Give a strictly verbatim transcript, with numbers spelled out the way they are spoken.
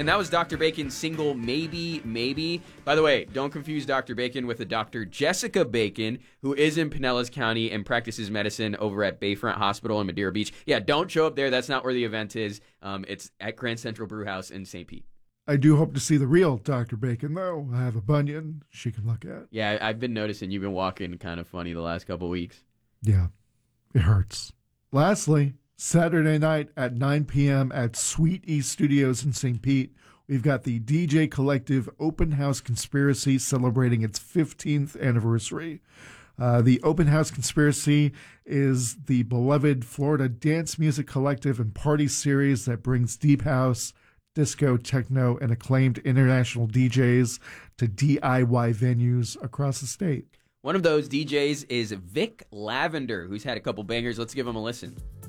And that was Doctor Bacon's single, Maybe, Maybe. By the way, don't confuse Doctor Bacon with the Doctor Jessica Bacon, who is in Pinellas County and practices medicine over at Bayfront Hospital in Madeira Beach. Yeah, don't show up there. That's not where the event is. Um, it's at Grand Central Brewhouse in Saint Pete. I do hope to see the real Doctor Bacon, though. I have a bunion she can look at. Yeah, I've been noticing you've been walking kind of funny the last couple weeks. Yeah, it hurts. Lastly, Saturday night at nine p.m. at Sweet East Studios in Saint Pete, we've got the D J Collective Open House Conspiracy celebrating its fifteenth anniversary. Uh, the Open House Conspiracy is the beloved Florida dance music collective and party series that brings deep house, disco, techno, and acclaimed international D Js to D I Y venues across the state. One of those D Js is Vic Lavender, who's had a couple bangers. Let's give him a listen.